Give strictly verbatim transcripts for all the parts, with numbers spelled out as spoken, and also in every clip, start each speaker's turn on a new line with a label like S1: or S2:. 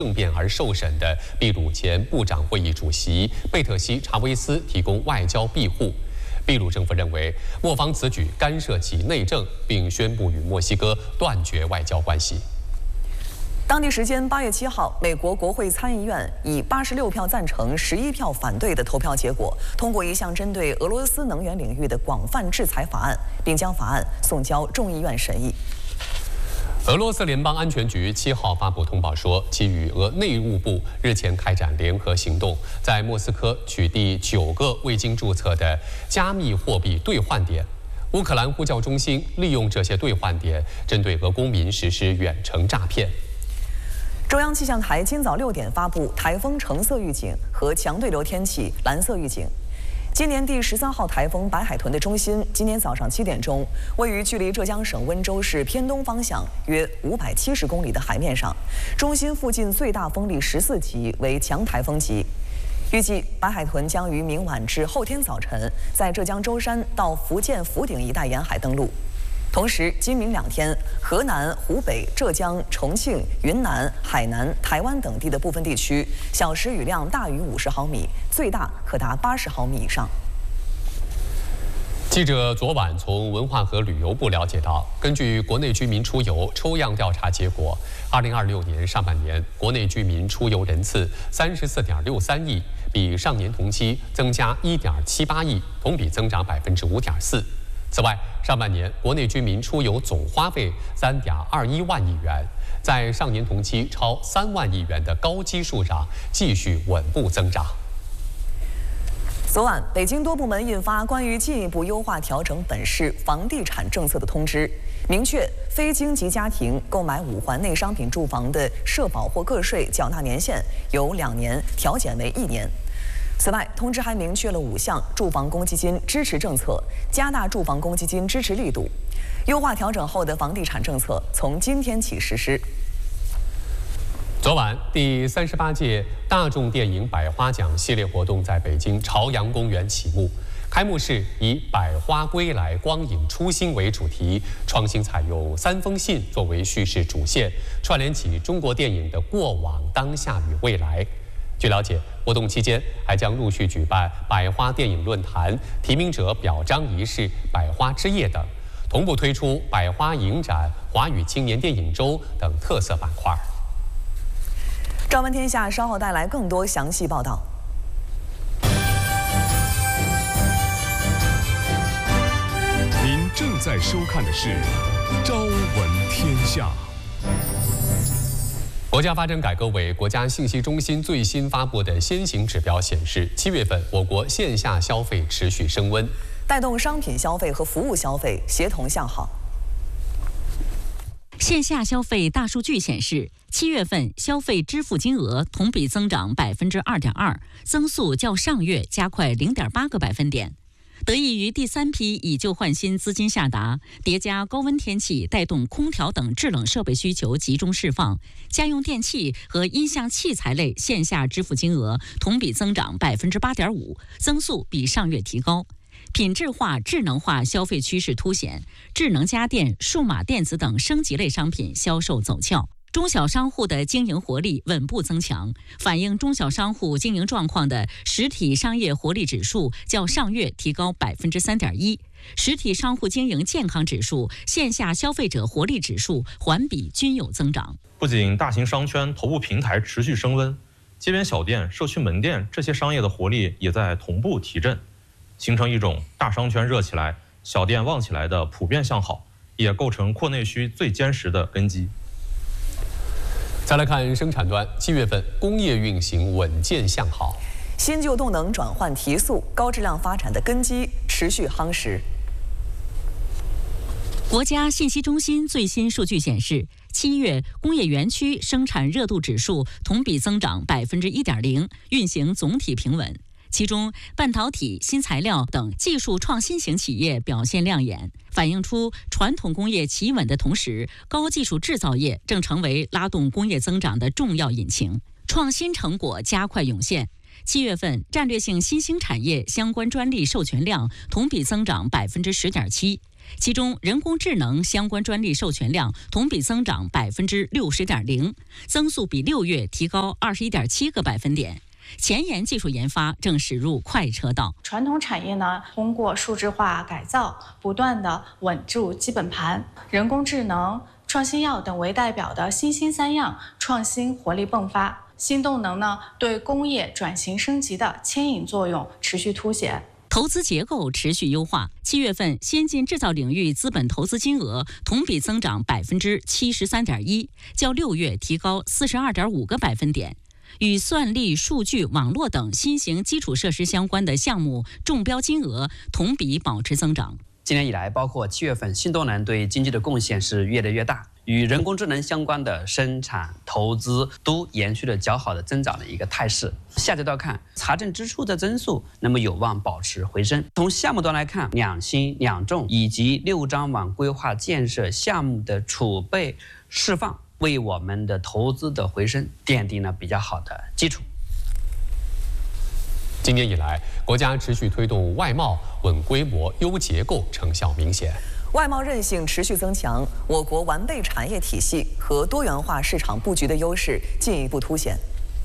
S1: 政变而受审的秘鲁前部长会议主席贝特西·查韦斯提供外交庇护。秘鲁政府认为，莫方此举干涉其内政，并宣布与墨西哥断绝外交关系。
S2: 当地时间八月七号，美国国会参议院以八十六票赞成、十一票反对的投票结果，通过一项针对俄罗斯能源领域的广泛制裁法案，并将法案送交众议院审议。
S1: 俄罗斯联邦安全局七号发布通报说，其与俄内务部日前开展联合行动，在莫斯科取缔九个未经注册的加密货币兑换点。乌克兰呼叫中心利用这些兑换点，针对俄公民实施远程诈骗。
S2: 中央气象台今早六点发布台风橙色预警和强对流天气蓝色预警。 今年第十三号台风白海豚的中心，今天早上七点钟，位于距离浙江省温州市偏东方向约五百七十公里的海面上。中心附近最大风力十四级，为强台风级。预计白海豚将于明晚至后天早晨，在浙江舟山到福建福鼎一带沿海登陆。 同时，今明两天，河南、湖北、浙江、重庆、云南、海南、台湾等地的部分地区小时雨量大于五十毫米，最大可达八十毫米以上。
S1: 记者昨晚从文化和旅游部了解到，根据国内居民出游抽样调查结果，二零二六年上半年国内居民出游人次三十四点六三亿，比上年同期增加一点七八亿，同比增长百分之五点四。 此外，上半年国内居民出游总花费三点二一万亿元，在上年同期超三万亿元的高基数上继续稳步增长。
S2: 昨晚，北京多部门印发关于进一步优化调整本市房地产政策的通知，明确非京籍家庭购买五环内商品住房的社保或个税缴纳年限由两年调减为一年。 此外，通知还明确了五项住房公积金支持政策，加大住房公积金支持力度。优化调整后的房地产政策从今天起实施。
S1: 昨晚，第三十八届大众电影百花奖系列活动在北京朝阳公园启幕。开幕式以“百花归来，光影初心”为主题，创新采用三封信作为叙事主线，串联起中国电影的过往、当下与未来。 据了解，活动期间还将陆续举办百花电影论坛、提名者表彰仪式、百花之夜等，同步推出百花影展、华语青年电影周等特色板块。
S2: 朝闻天下稍后带来更多详细报道。
S3: 您正在收看的是《朝闻天下》。
S1: 国家发展改革委、国家信息中心最新发布的先行指标显示，七月份我国线下消费持续升温，
S2: 带动商品消费和服务消费协同向好。
S4: 线下消费大数据显示，七月份消费支付金额同比增长百分之二点二，增速较上月加快零点八个百分点。 得益于第三批以旧换新资金下达，叠加高温天气带动空调等制冷设备需求集中释放，家用电器和音像器材类线下支付金额同比增长百分之八点五，增速比上月提高。品质化、智能化消费趋势凸显，智能家电、数码电子等升级类商品销售走俏。 中小商户的经营活力稳步增强，反映中小商户经营状况的实体商业活力指数较上月提高百分之三点一，实体商户经营健康指数、线下消费者活力指数环比均有增长。
S5: 不仅大型商圈头部平台持续升温，街边小店、社区门店这些商业的活力也在同步提振，形成一种大商圈热起来、小店旺起来的普遍向好，也构成扩内需最坚实的根基。
S1: 再来看生产端，七月份工业运行稳健向好，
S2: 新旧动能转换提速，高质量发展的根基持续夯实。
S4: 国家信息中心最新数据显示，七月工业园区生产热度指数同比增长百分之一点零，运行总体平稳。 其中，半导体、新材料等技术创新型企业表现亮眼，反映出传统工业企稳的同时，高技术制造业正成为拉动工业增长的重要引擎，创新成果加快涌现。七月份，战略性新兴产业相关专利授权量同比增长百分之十点七， 其中人工智能相关专利授权量同比增长百分之六十点零，增速比六月提高二十一点七个百分点。前沿技术研发正驶入快车道。
S6: 传统产业呢，通过数字化改造，不断的稳住基本盘。人工智能、创新药等为代表的新兴三样创新活力迸发。新动能呢，对工业转型升级的牵引作用持续凸显。
S4: 投资结构持续优化，七月份先进制造领域资本投资金额同比增长百分之七十三点一，较六月提高四十二点五个百分点。与算力、数据、网络等新型基础设施相关的项目中标金额同比保持增长。
S7: 今年以来，包括七月份，新动能对经济的贡献是越来越大，与人工智能相关的生产、投资都延续了较好的增长的一个态势。下季度看，财政支出的增速那么有望保持回升。从项目端来看，两新两重以及六张网规划建设项目的储备释放，为我们的投资的回升奠定了比较好的基础。
S1: 今年以来，国家持续推动外贸稳规模、优结构，成效明显。
S2: 外贸韧性持续增强，我国完备产业体系和多元化市场布局的优势进一步凸显。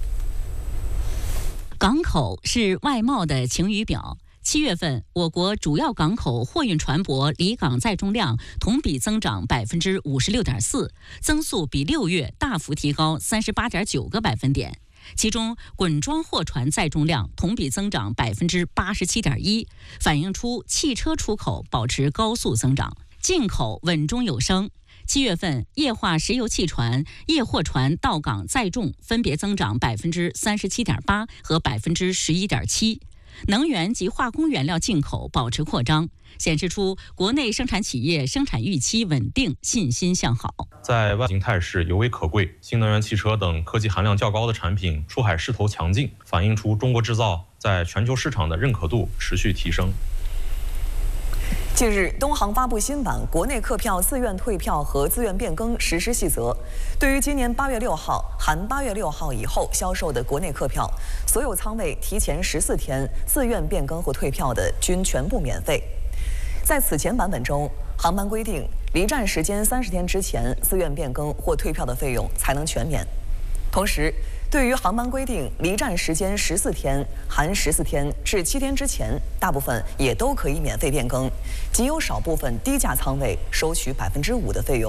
S4: 港口是外贸的晴雨表。七月份，我国主要港口货运船舶离港载重量同比增长百分之五十六点四，增速比六月大幅提高三十八点九个百分点。其中，滚装货船载重量同比增长百分之八十七点一，反映出汽车出口保持高速增长，进口稳中有升。七月份，液化石油气船、液货船到港载重分别增长百分之三十七点八和百分之十一点七。能源及化工原料进口保持扩张，显示出国内生产企业生产预期稳定，信心向好。
S5: 在外形态势尤为可贵，新能源汽车等科技含量较高的产品出海势头强劲，反映出中国制造在全球市场的认可度持续提升。
S2: 近日，东航发布新版国内客票自愿退票和自愿变更实施细则。对于今年八月六号含八月六号以后销售的国内客票，所有舱位提前十四天自愿变更或退票的，均全部免费。在此前版本中，航班规定离站时间三十天之前自愿变更或退票的费用才能全免。同时，对于航班规定离站时间十四天含十四天至七天之前，大部分也都可以免费变更，仅有少部分低价舱位收取百分之五的费用。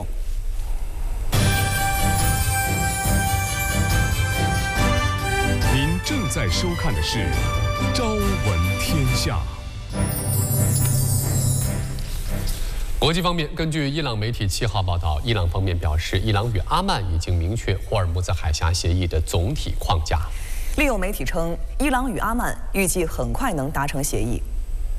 S3: 您正在收看的是《朝闻天下》。
S1: 国际方面，根据伊朗媒体七号报道，伊朗方面表示，伊朗与阿曼已经明确霍尔木兹海峡协议的总体框架。
S2: 另有媒体称，伊朗与阿曼预计很快能达成协议。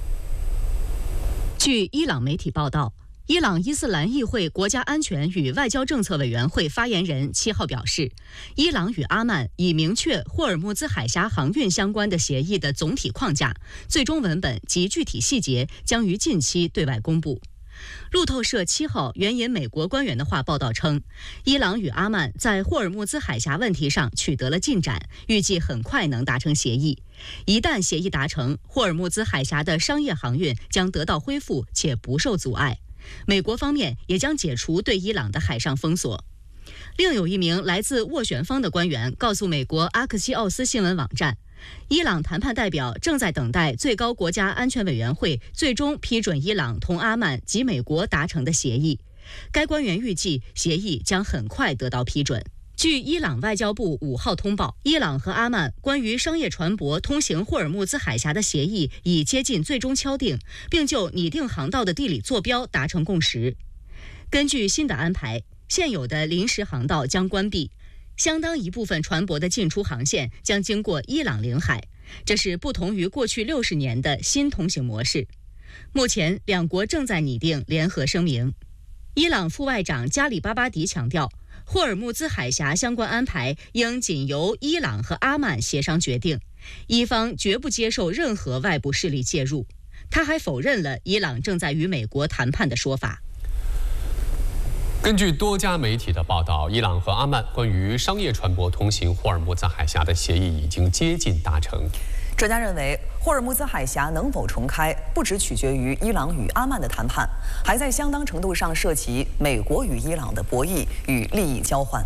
S8: 据伊朗媒体报道，伊朗伊斯兰议会国家安全与外交政策委员会发言人七号表示，伊朗与阿曼已明确霍尔木兹海峡航运相关的协议的总体框架，最终文本及具体细节将于近期对外公布。路透社七号援引美国官员的话报道称，伊朗与阿曼在霍尔木兹海峡问题上取得了进展，预计很快能达成协议。一旦协议达成，霍尔木兹海峡的商业航运将得到恢复且不受阻碍。美国方面也将解除对伊朗的海上封锁。另有一名来自斡旋方的官员告诉美国阿克西奥斯新闻网站，伊朗谈判代表正在等待最高国家安全委员会最终批准伊朗同阿曼及美国达成的协议。该官员预计协议将很快得到批准。据伊朗外交部五号通报，伊朗和阿曼关于商业船舶通行霍尔木兹海峡的协议已接近最终敲定，并就拟定航道的地理坐标达成共识。根据新的安排，现有的临时航道将关闭，相当一部分船舶的进出航线将经过伊朗领海，这是不同于过去六十年的新通行模式。目前，两国正在拟定联合声明。伊朗副外长加里巴巴迪强调，霍尔木兹海峡相关安排应仅由伊朗和阿曼协商决定，伊方绝不接受任何外部势力介入。他还否认了伊朗正在与美国谈判的说法。
S1: 根据多家媒体的报道，伊朗和阿曼关于商业船舶通行霍尔木兹海峡的协议已经接近达成。
S2: 专家认为， 霍尔木兹海峡能否重开，不只取决于伊朗与阿曼的谈判，还在相当程度上涉及美国与伊朗的博弈与利益交换。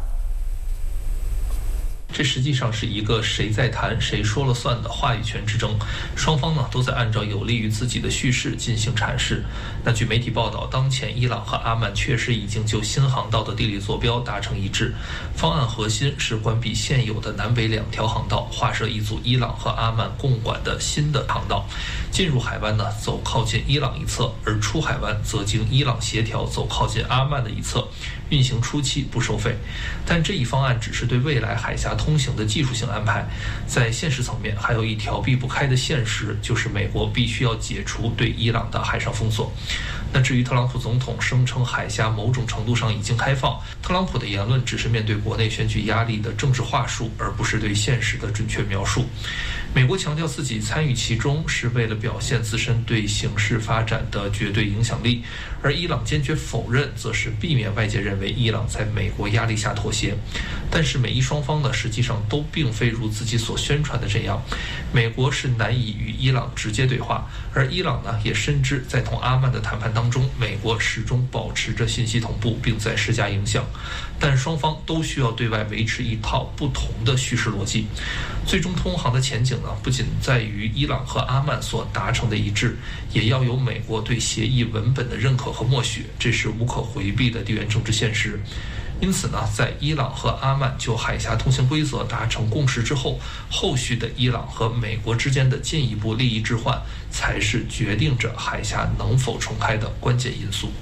S9: 这实际上是一个谁在谈谁说了算的话语权之争，双方呢都在按照有利于自己的叙事进行阐释。那据媒体报道，当前伊朗和阿曼确实已经就新航道的地理坐标达成一致，方案核心是关闭现有的南北两条航道，划设一组伊朗和阿曼共管的新的航道，进入海湾呢走靠近伊朗一侧，而出海湾则经伊朗协调走靠近阿曼的一侧。运行初期不收费，但这一方案只是对未来海峡通行的技术性安排，在现实层面还有一条避不开的现实，就是美国必须要解除对伊朗的海上封锁。那至于特朗普总统声称海峡某种程度上已经开放，特朗普的言论只是面对国内选举压力的政治话术，而不是对现实的准确描述。美国强调自己参与其中是为了表现自身对形势发展的绝对影响力，而伊朗坚决否认，则是避免外界认为伊朗在美国压力下妥协。但是美伊双方呢，实际上都并非如自己所宣传的这样，美国是难以与伊朗直接对话，而伊朗呢也深知在同阿曼的谈判当中，美国始终保持着信息同步，并在施加影响，但双方都需要对外维持一套不同的叙事逻辑。最终通航的前景呢，不仅在于伊朗和阿曼所达成的一致，也要有美国对协议文本的认可和默许，这是无可回避的地缘政治现实。因此呢，在伊朗和阿曼就海峡通行规则达成共识之后，后续的伊朗和美国之间的进一步利益置换，才是决定着海峡能否重开的关键因素。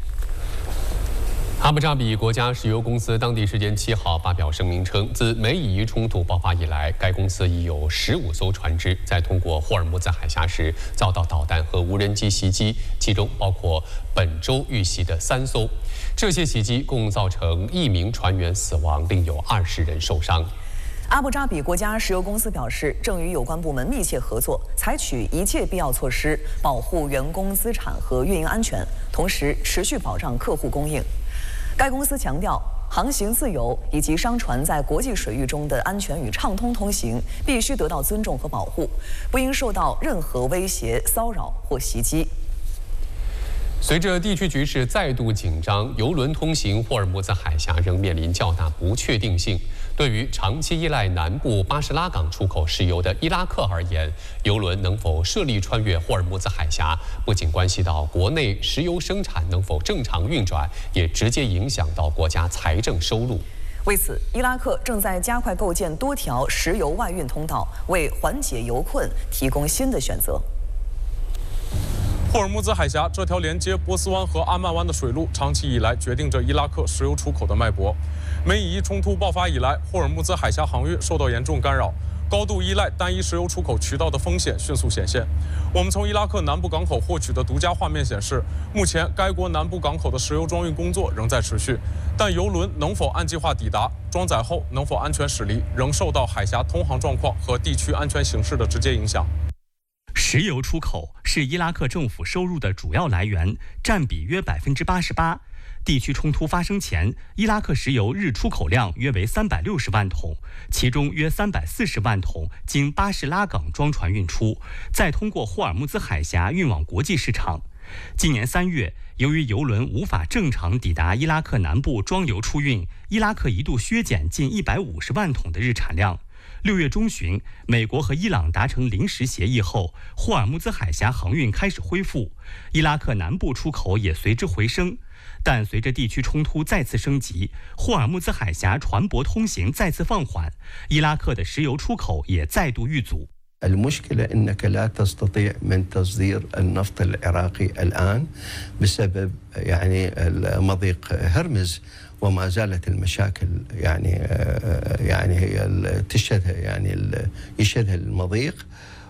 S1: 阿布扎比国家石油公司当地时间七号发表声明称，自美以伊冲突爆发以来，该公司已有十五艘船只在通过霍尔木兹海峡时遭到导弹和无人机袭击，其中包括本周遇袭的三艘。这些袭击共造成一名船员死亡，另有二十人受伤。
S2: 阿布扎比国家石油公司表示，正与有关部门密切合作，采取一切必要措施，保护员工资产和运营安全，同时持续保障客户供应。该公司强调，航行自由以及商船在国际水域中的安全与畅通通行必须得到尊重和保护，不应受到任何威胁、骚扰或袭击。
S1: 随着地区局势再度紧张，邮轮通行霍尔木兹海峡仍面临较大不确定性。对于长期依赖南部巴士拉港出口石油的伊拉克而言，邮轮能否顺利穿越霍尔木兹海峡，不仅关系到国内石油生产能否正常运转，也直接影响到国家财政收入。
S2: 为此，伊拉克正在加快构建多条石油外运通道，为缓解油困提供新的选择。
S10: 霍尔木兹海峡这条连接波斯湾和阿曼湾的水路，长期以来决定着伊拉克石油出口的脉搏。美以伊冲突爆发以来，霍尔木兹海峡航运受到严重干扰，高度依赖单一石油出口渠道的风险迅速显现。我们从伊拉克南部港口获取的独家画面显示，目前该国南部港口的石油装运工作仍在持续，但油轮能否按计划抵达、装载后能否安全驶离，仍受到海峡通航状况和地区安全形势的直接影响。
S11: 石油出口是伊拉克政府收入的主要来源，占比约百分之八十八。地区冲突发生前，伊拉克石油日出口量约为三百六十万桶，其中约三百四十万桶经巴士拉港装船运出，再通过霍尔木兹海峡运往国际市场。今年三月，由于油轮无法正常抵达伊拉克南部装油出运，伊拉克一度削减近一百五十万桶的日产量。六月中旬，美国和伊朗达成临时协议后，霍尔木兹海峡航运开始恢复，伊拉克南部出口也随之回升。但随着地区冲突再次升级，霍尔木兹海峡船舶通行再次放缓，伊拉克的石油出口也再度遇阻。
S12: المشكلة أنك لا تستطيع من تصدير النفط العراقي الآن بسبب يعني مضيق هرمز وما زالت المشاكل يعني يعني هي تشهدها يعني يشهدها المضيق،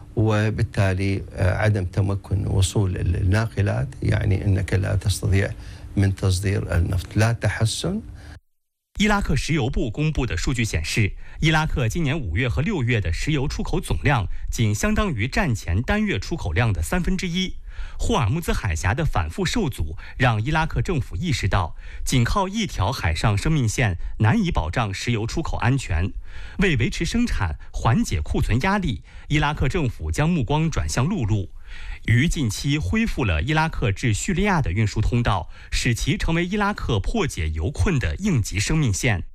S12: وبالتالي عدم تمكن وصول الناقلات يعني أنك لا تستطيع من تصدير النفط لا تحسن。
S11: 伊拉克石油部公布的数据显示，伊拉克今年五月和六月的石油出口总量仅相当于战前单月出口量的三分之一。 霍尔木兹海峡的反复受阻，让伊拉克政府意识到，仅靠一条海上生命线难以保障石油出口安全。为维持生产、缓解库存压力，伊拉克政府将目光转向陆路。于近期恢复了伊拉克至叙利亚的运输通道，使其成为伊拉克破解油困的应急生命线。